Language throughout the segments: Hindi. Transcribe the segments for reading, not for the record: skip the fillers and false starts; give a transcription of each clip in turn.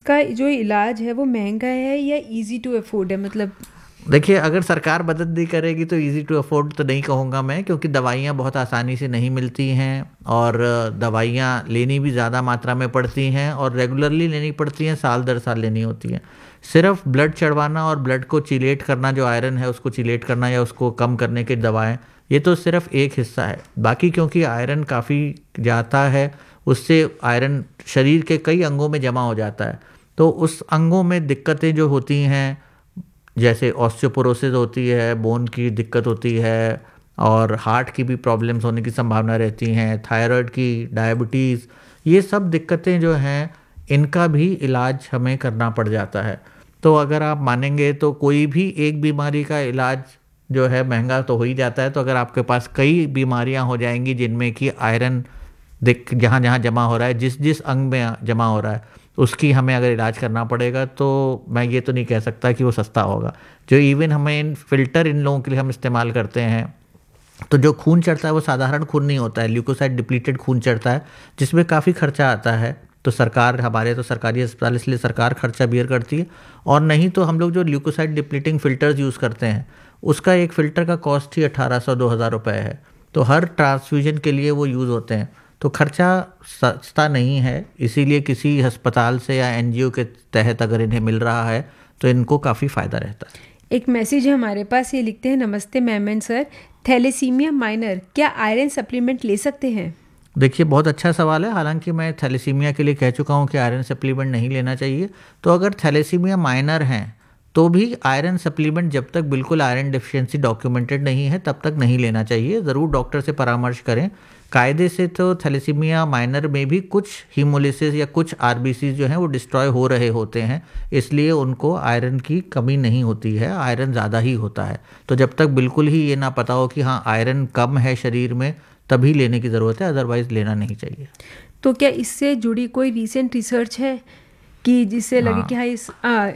इसका जो इलाज है वो महंगा है या इजी टू अफोर्ड है? मतलब देखिए, अगर सरकार मदद नहीं करेगी तो इजी टू अफोर्ड तो नहीं कहूँगा मैं, क्योंकि दवाइयाँ बहुत आसानी से नहीं मिलती हैं और दवाइयाँ लेनी भी ज़्यादा मात्रा में पड़ती हैं और रेगुलरली लेनी पड़ती हैं, साल दर साल लेनी होती हैं। सिर्फ ब्लड चढ़वाना और ब्लड को चिलेट करना, जो आयरन है उसको चिलेट करना या उसको कम करने की दवाएं, ये तो सिर्फ एक हिस्सा है। बाकी क्योंकि आयरन काफ़ी जाता है, उससे आयरन शरीर के कई अंगों में जमा हो जाता है, तो उस अंगों में दिक्कतें जो होती हैं, जैसे ऑस्टियोपोरोसिस होती है, बोन की दिक्कत होती है और हार्ट की भी प्रॉब्लम्स होने की संभावना रहती हैं, थायराइड की, डायबिटीज़, ये सब दिक्कतें जो हैं इनका भी इलाज हमें करना पड़ जाता है। तो अगर आप मानेंगे तो कोई भी एक बीमारी का इलाज जो है महंगा तो हो ही जाता है। तो अगर आपके पास कई बीमारियां हो जाएंगी जिनमें कि आयरन जहाँ जहाँ जमा हो रहा है, जिस जिस अंग में जमा हो रहा है, उसकी हमें अगर इलाज करना पड़ेगा, तो मैं ये तो नहीं कह सकता कि वो सस्ता होगा। जो इवन हमें इन फिल्टर इन लोगों के लिए हम इस्तेमाल करते हैं, तो जो खून चढ़ता है वो साधारण खून नहीं होता है, ल्यूकोसाइड डिप्लीटेड खून चढ़ता है, जिसमें काफ़ी खर्चा आता है। तो सरकार, हमारे तो सरकारी अस्पताल, इसलिए सरकार खर्चा बियर करती है। और नहीं तो हम लोग जो ल्यूकोसाइड डिप्लीटिंग फ़िल्टर्स यूज़ करते हैं, उसका एक फ़िल्टर का कॉस्ट ही 1800-2000 रुपये है। तो हर ट्रांसफ्यूजन के लिए वो यूज़ होते हैं, तो खर्चा सस्ता नहीं है। इसीलिए किसी अस्पताल से या एनजीओ के तहत अगर इन्हें मिल रहा है तो इनको काफ़ी फ़ायदा रहता है। एक मैसेज है हमारे पास, ये लिखते हैं, नमस्ते मेमन सर, थैलेसीमिया माइनर क्या आयरन सप्लीमेंट ले सकते हैं? देखिए, बहुत अच्छा सवाल है। हालांकि मैं थैलेसीमिया के लिए कह चुका हूं कि आयरन सप्लीमेंट नहीं लेना चाहिए। तो अगर थैलेसीमिया माइनर हैं तो भी आयरन सप्लीमेंट, जब तक बिल्कुल आयरन डिफिशिएंसी डॉक्यूमेंटेड नहीं है तब तक नहीं लेना चाहिए। ज़रूर डॉक्टर से परामर्श करें कायदे से। तो थैलेसीमिया माइनर में भी कुछ हीमोलिसिस या कुछ आरबीसी जो हैं वो डिस्ट्रॉय हो रहे होते हैं, इसलिए उनको आयरन की कमी नहीं होती है, आयरन ज़्यादा ही होता है। तो जब तक बिल्कुल ही ये ना पता हो कि हाँ आयरन कम है शरीर में, तभी लेने की ज़रूरत है, अदरवाइज़ लेना नहीं चाहिए। तो क्या इससे जुड़ी कोई रीसेंट रिसर्च है कि जिससे लगे कि हाँ इस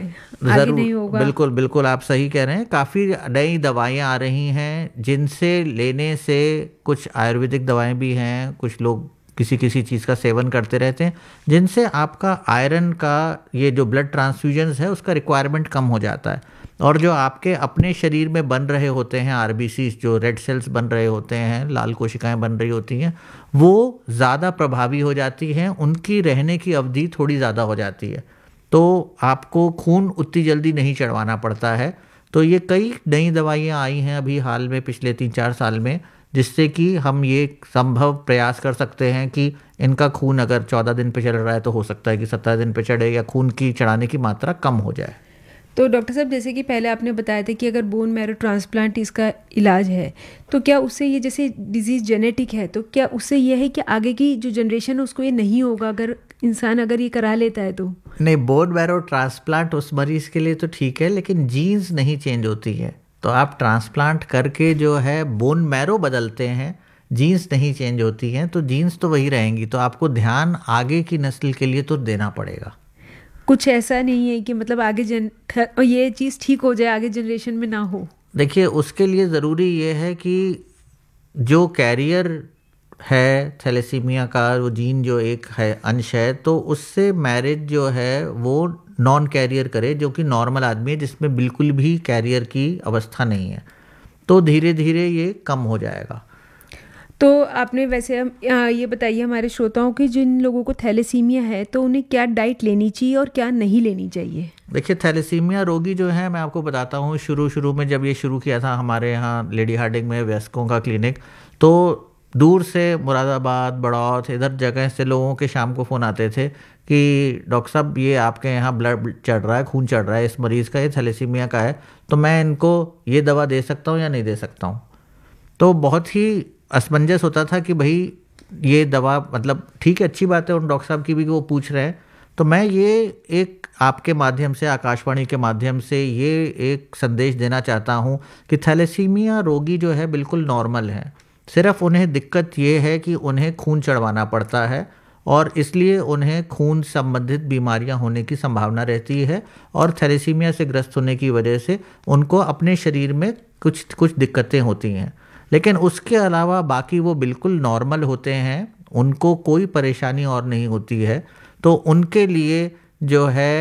आगे नहीं होगा? बिल्कुल बिल्कुल, आप सही कह रहे हैं। काफ़ी नई दवाइयाँ आ रही हैं जिनसे लेने से, कुछ आयुर्वेदिक दवाएं भी हैं, कुछ लोग किसी किसी चीज़ का सेवन करते रहते हैं, जिनसे आपका आयरन का ये जो ब्लड ट्रांसफ्यूजन्स है उसका रिक्वायरमेंट कम हो जाता है। और जो आपके अपने शरीर में बन रहे होते हैं आरबीसी, जो रेड सेल्स बन रहे होते हैं, लाल कोशिकाएं बन रही होती हैं, वो ज़्यादा प्रभावी हो जाती हैं, उनकी रहने की अवधि थोड़ी ज़्यादा हो जाती है। तो आपको खून उतनी जल्दी नहीं चढ़वाना पड़ता है। तो ये कई नई दवाइयाँ आई हैं अभी हाल में, पिछले 3-4 साल में, जिससे कि हम ये संभव प्रयास कर सकते हैं कि इनका खून अगर 14 दिन पे चढ़ रहा है तो हो सकता है कि 17 दिन पे चढ़े, या खून की चढ़ाने की मात्रा कम हो जाए। तो डॉक्टर साहब, जैसे कि पहले आपने बताया था कि अगर बोन मैरो ट्रांसप्लांट इसका इलाज है, तो क्या उससे ये, जैसे डिजीज़ जेनेटिक है, तो क्या उससे ये है कि आगे की जो जनरेशन है उसको ये नहीं होगा अगर इंसान अगर ये करा लेता है तो? नहीं, बोन मैरो ट्रांसप्लांट उस मरीज़ के लिए तो ठीक है, लेकिन जीन्स नहीं चेंज होती है। तो आप ट्रांसप्लांट करके जो है बोन मैरो बदलते हैं, जीन्स नहीं चेंज होती हैं, तो जीन्स तो वही रहेंगी। तो आपको ध्यान आगे की नस्ल के लिए तो देना पड़ेगा। कुछ ऐसा नहीं है कि मतलब आगे ये चीज़ ठीक हो जाए, आगे जनरेशन में ना हो? देखिए, उसके लिए ज़रूरी ये है कि जो कैरियर है थैलेसीमिया का, वो जीन जो एक है, अंश है, तो उससे मैरिज जो है वो नॉन कैरियर करे, जो कि नॉर्मल आदमी है, जिसमें बिल्कुल भी कैरियर की अवस्था नहीं है। तो धीरे धीरे ये कम हो जाएगा। तो आपने वैसे ये बताइए हमारे श्रोताओं की, जिन लोगों को थैलेसीमिया है तो उन्हें क्या डाइट लेनी चाहिए और क्या नहीं लेनी चाहिए? देखिए, थैलेसीमिया रोगी जो है, मैं आपको बताता हूँ, शुरू में जब ये शुरू किया था हमारे यहाँ लेडी हार्डिंग में वयस्कों का क्लिनिक, तो दूर से मुरादाबाद, बड़ौत, इधर जगह से लोगों के शाम को फ़ोन आते थे कि डॉक्टर साहब ये आपके यहाँ ब्लड चढ़ रहा है, खून चढ़ रहा है इस मरीज़ का, ये थैलेसीमिया का है, तो मैं इनको ये दवा दे सकता हूँ या नहीं दे सकता हूँ। तो बहुत ही असमंजस होता था कि भाई ये दवा, मतलब ठीक है, अच्छी बात है उन डॉक्टर साहब की भी कि वो पूछ रहे हैं। तो मैं ये एक आपके माध्यम से, आकाशवाणी के माध्यम से ये एक संदेश देना चाहता हूँ कि थैलेसीमिया रोगी जो है बिल्कुल नॉर्मल है। सिर्फ उन्हें दिक्कत ये है कि उन्हें खून चढ़वाना पड़ता है और इसलिए उन्हें खून संबंधित बीमारियां होने की संभावना रहती है, और थैलेसीमिया से ग्रस्त होने की वजह से उनको अपने शरीर में कुछ कुछ दिक्कतें होती हैं। लेकिन उसके अलावा बाकी वो बिल्कुल नॉर्मल होते हैं, उनको कोई परेशानी और नहीं होती है। तो उनके लिए जो है